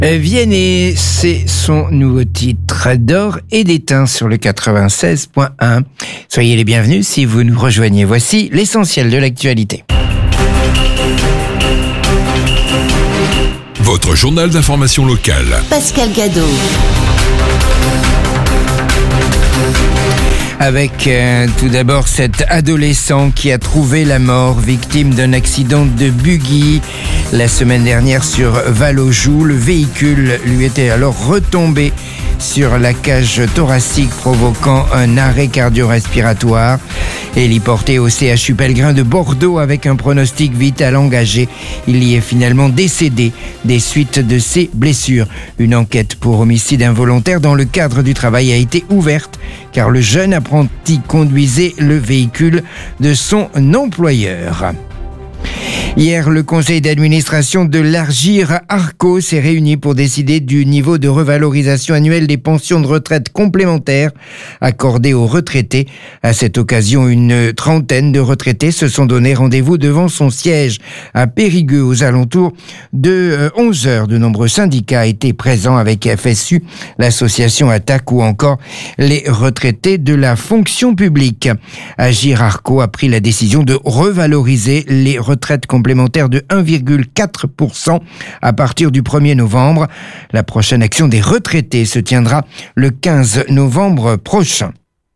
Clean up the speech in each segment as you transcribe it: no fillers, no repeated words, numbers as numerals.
Vianney, c'est son nouveau titre d'or et d'éteint sur le 96.1. Soyez les bienvenus si vous nous rejoignez. Voici l'essentiel de l'actualité. Votre journal d'information locale. Pascal Gadot. Avec tout d'abord cet adolescent qui a trouvé la mort, victime d'un accident de buggy la semaine dernière sur Val-aux-Joues. Le véhicule lui était alors retombé sur la cage thoracique, provoquant un arrêt cardio-respiratoire. Héliporté au CHU Pellegrin de Bordeaux avec un pronostic vital engagé, il y est finalement décédé des suites de ses blessures. Une enquête pour homicide involontaire dans le cadre du travail a été ouverte car le jeune apprenti conduisait le véhicule de son employeur. Hier, le conseil d'administration de l'Agir Arco s'est réuni pour décider du niveau de revalorisation annuelle des pensions de retraite complémentaires accordées aux retraités. À cette occasion, une trentaine de retraités se sont donné rendez-vous devant son siège à Périgueux aux alentours de 11 heures. De nombreux syndicats étaient présents avec FSU, l'association Attaque ou encore les retraités de la fonction publique. Agir Arco a pris la décision de revaloriser les retraites complémentaires de 1,4% à partir du 1er novembre. La prochaine action des retraités se tiendra le 15 novembre prochain.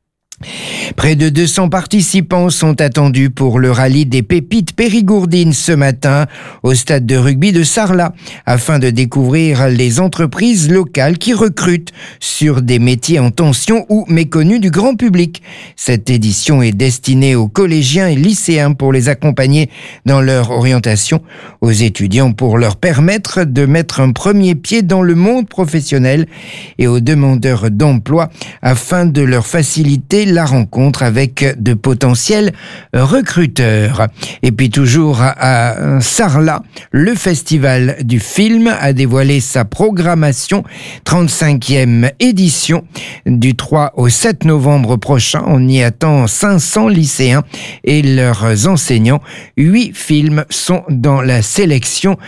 Près de 200 participants sont attendus pour le rallye des pépites périgourdines ce matin au stade de rugby de Sarlat afin de découvrir les entreprises locales qui recrutent sur des métiers en tension ou méconnus du grand public. Cette édition est destinée aux collégiens et lycéens pour les accompagner dans leur orientation, aux étudiants pour leur permettre de mettre un premier pied dans le monde professionnel et aux demandeurs d'emploi afin de leur faciliter la rencontre avec de potentiels recruteurs. Et puis toujours à Sarlat, le festival du film a dévoilé sa programmation, 35e édition du 3 au 7 novembre prochain. On y attend 500 lycéens et leurs enseignants. 8 films sont dans la sélection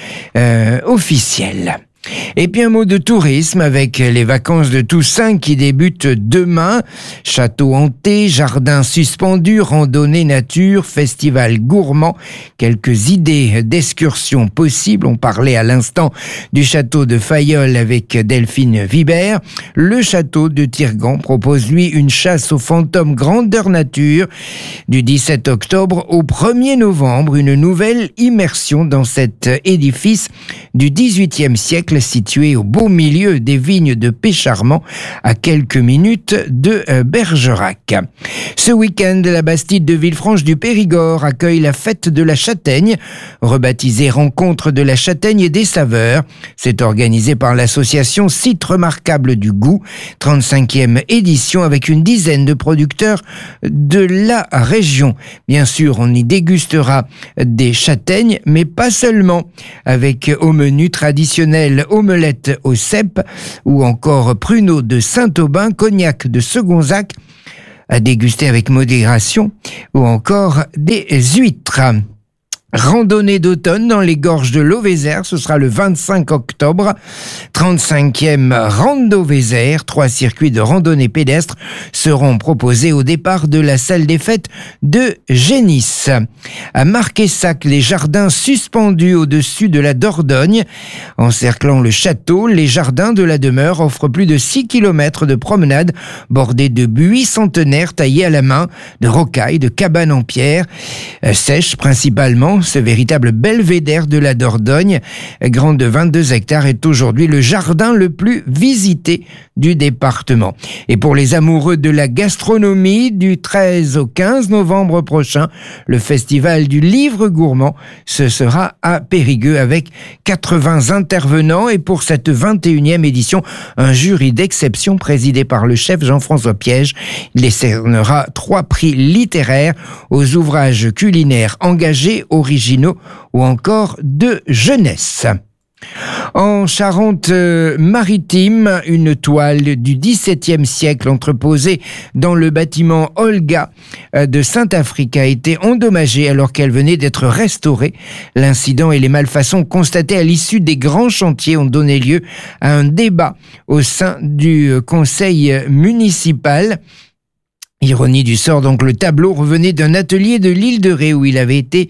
officielle. Et puis un mot de tourisme avec les vacances de Toussaint qui débutent demain. Château hanté, jardin suspendu, randonnée nature, festival gourmand. Quelques idées d'excursions possibles. On parlait à l'instant du château de Fayolle avec Delphine Vibert. Le château de Tirgan propose lui une chasse aux fantômes grandeur nature du 17 octobre au 1er novembre. Une nouvelle immersion dans cet édifice du 18e siècle situé au beau milieu des vignes de Pécharmant, à quelques minutes de Bergerac. Ce week-end, la Bastide de Villefranche du Périgord accueille la fête de la châtaigne, rebaptisée Rencontre de la châtaigne et des saveurs. C'est organisé par l'association Site Remarquable du Goût, 35e édition avec une dizaine de producteurs de la région. Bien sûr, on y dégustera des châtaignes, mais pas seulement, avec au menu traditionnel omelette au cèpe ou encore pruneau de Saint-Aubin, cognac de Segonzac à déguster avec modération ou encore des huîtres. Randonnée d'automne dans les gorges de l'Auvézère, ce sera le 25 octobre. 35e Rando Vézère, 3 circuits de randonnée pédestre seront proposés au départ de la salle des fêtes de Génisse. À Marquessac, les jardins suspendus au-dessus de la Dordogne. Encerclant le château, les jardins de la demeure offrent plus de 6 km de promenade bordés de buis centenaires taillés à la main, de rocailles, de cabanes en pierre, sèches principalement. Ce véritable belvédère de la Dordogne, grand de 22 hectares, est aujourd'hui le jardin le plus visité du département. Et pour les amoureux de la gastronomie, du 13 au 15 novembre prochain, le festival du livre gourmand, ce sera à Périgueux avec 80 intervenants et pour cette 21e édition, un jury d'exception présidé par le chef Jean-François Piège. Il décernera 3 prix littéraires aux ouvrages culinaires engagés, originaux ou encore de jeunesse. En Charente-Maritime, une toile du XVIIe siècle entreposée dans le bâtiment Olga de Saint-Afrique a été endommagée alors qu'elle venait d'être restaurée. L'incident et les malfaçons constatées à l'issue des grands chantiers ont donné lieu à un débat au sein du conseil municipal. Ironie du sort, donc le tableau revenait d'un atelier de l'île de Ré où il avait été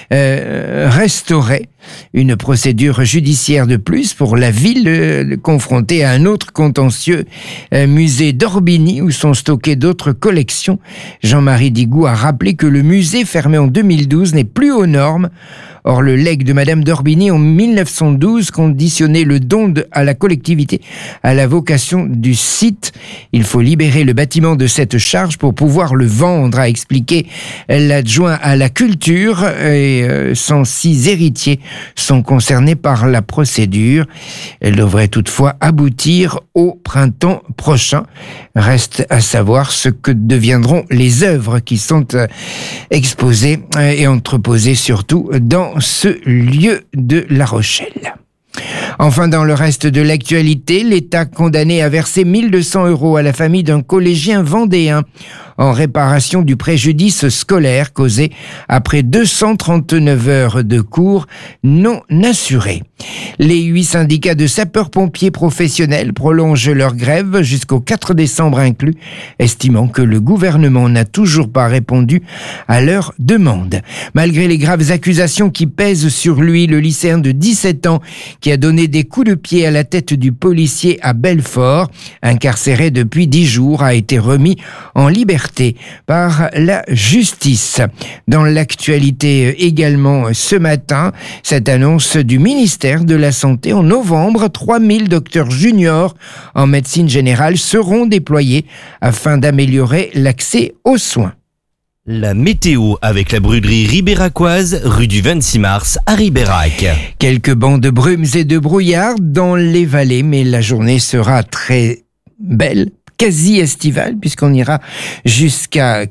restauré. Une procédure judiciaire de plus pour la ville confrontée à un autre contentieux, musée d'Orbigny où sont stockées d'autres collections. Jean-Marie Digou a rappelé que le musée fermé en 2012 n'est plus aux normes. Or, le legs de Madame d'Orbigny en 1912 conditionnait le don à la collectivité à la vocation du site. Il faut libérer le bâtiment de cette charge pour pouvoir le vendre, a expliqué l'adjoint à la culture. Et 106 héritiers sont concernés par la procédure. Elle devrait toutefois aboutir au printemps prochain. Reste à savoir ce que deviendront les œuvres qui sont exposées et entreposées surtout dans ce lieu de La Rochelle. Enfin, dans le reste de l'actualité, l'État condamné à verser 1 200 € à la famille d'un collégien vendéen en réparation du préjudice scolaire causé après 239 heures de cours non assurées. Les 8 syndicats de sapeurs-pompiers professionnels prolongent leur grève jusqu'au 4 décembre inclus, estimant que le gouvernement n'a toujours pas répondu à leurs demandes. Malgré les graves accusations qui pèsent sur lui, le lycéen de 17 ans qui a donné des coups de pied à la tête du policier à Belfort, incarcéré depuis 10 jours, a été remis en liberté par la justice. Dans l'actualité également ce matin, cette annonce du ministère de la Santé en novembre, 3000 docteurs juniors en médecine générale seront déployés afin d'améliorer l'accès aux soins. La météo avec la brûlerie ribéracoise, rue du 26 mars à Ribérac. Quelques bancs de brumes et de brouillard dans les vallées, mais la journée sera très belle, quasi estivale, puisqu'on ira jusqu'à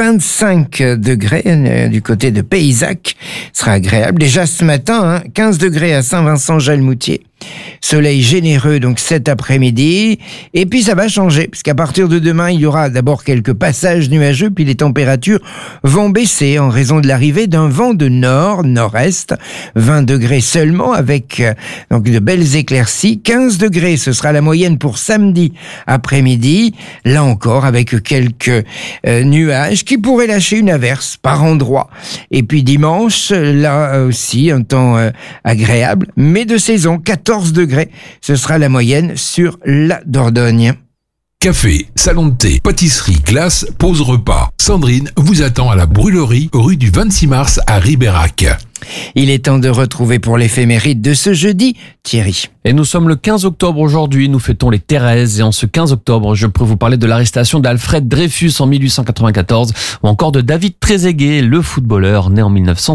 25 degrés du côté de Paysac. Ce sera agréable. Déjà ce matin, 15 degrés à Saint-Vincent-Jalmoutier. Soleil généreux donc cet après-midi, et puis ça va changer parce qu'à partir de demain il y aura d'abord quelques passages nuageux, puis les températures vont baisser en raison de l'arrivée d'un vent de nord-nord-est, 20 degrés seulement avec donc de belles éclaircies, 15 degrés ce sera la moyenne pour samedi après-midi, là encore avec quelques nuages qui pourraient lâcher une averse par endroit, et puis dimanche là aussi un temps agréable mais de saison, 14 degrés, ce sera la moyenne sur la Dordogne. Café, salon de thé, pâtisserie, glace, pause repas. Sandrine vous attend à la brûlerie, rue du 26 mars à Ribérac. Il est temps de retrouver pour l'éphéméride de ce jeudi, Thierry. Et nous sommes le 15 octobre aujourd'hui, nous fêtons les Thérèses et en ce 15 octobre, je peux vous parler de l'arrestation d'Alfred Dreyfus en 1894 ou encore de David Trezeguet, le footballeur né en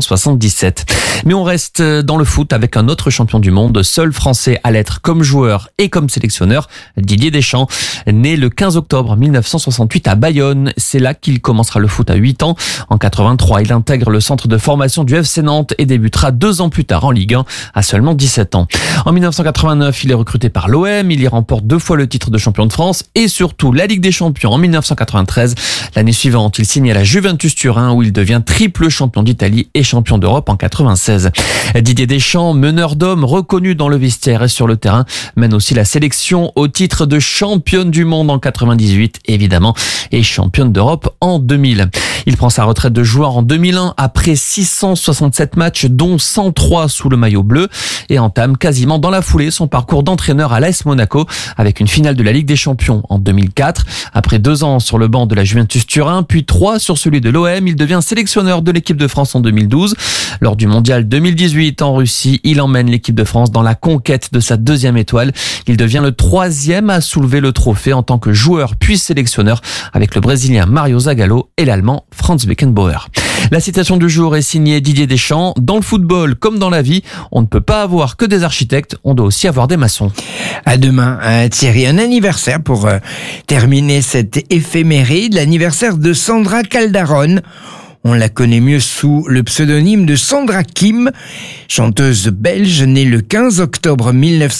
1977. Mais on reste dans le foot avec un autre champion du monde, seul français à l'être comme joueur et comme sélectionneur, Didier Deschamps, né le 15 octobre 1968 à Bayonne. C'est là qu'il commencera le foot à 8 ans. En 83, il intègre le centre de formation du FC Nantes et débutera 2 ans plus tard en Ligue 1 à seulement 17 ans. En 1989, il est recruté par l'OM, il y remporte 2 fois le titre de champion de France et surtout la Ligue des Champions en 1993. L'année suivante, il signe à la Juventus Turin où il devient triple champion d'Italie et champion d'Europe en 96. Didier Deschamps, meneur d'hommes reconnu dans le vestiaire et sur le terrain, mène aussi la sélection au titre de championne du monde en 98 évidemment et championne d'Europe en 2000. Il prend sa retraite de joueur en 2001 après 667 matchs dont 103 sous le maillot bleu et entame quasiment dans la foulée son parcours d'entraîneur à l'AS Monaco avec une finale de la Ligue des Champions en 2004. Après 2 ans sur le banc de la Juventus Turin, puis 3 sur celui de l'OM, il devient sélectionneur de l'équipe de France en 2012. Lors du mondial 2018 en Russie, il emmène l'équipe de France dans la conquête de sa 2e étoile. Il devient le 3e à soulever le trophée en tant que joueur puis sélectionneur avec le Brésilien Mario Zagallo et l'Allemand Franz Beckenbauer. La citation du jour est signée Didier Deschamps. Dans le football comme dans la vie, on ne peut pas avoir que des architectes, on doit aussi avoir des maçons. À demain, Thierry. Un anniversaire pour terminer cette éphéméride, l'anniversaire de Sandra Caldaron. On la connaît mieux sous le pseudonyme de Sandra Kim, chanteuse belge née le 15 octobre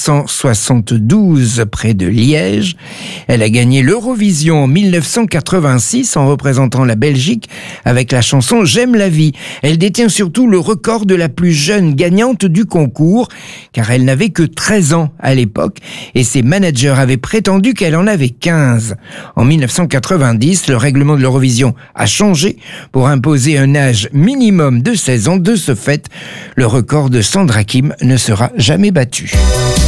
1972 près de Liège. Elle a gagné l'Eurovision en 1986 en représentant la Belgique avec la chanson J'aime la vie. Elle détient surtout le record de la plus jeune gagnante du concours, car elle n'avait que 13 ans à l'époque et ses managers avaient prétendu qu'elle en avait 15. En 1990, le règlement de l'Eurovision a changé pour imposer un âge minimum de 16 ans. De ce fait, le record de Sandra Kim ne sera jamais battu.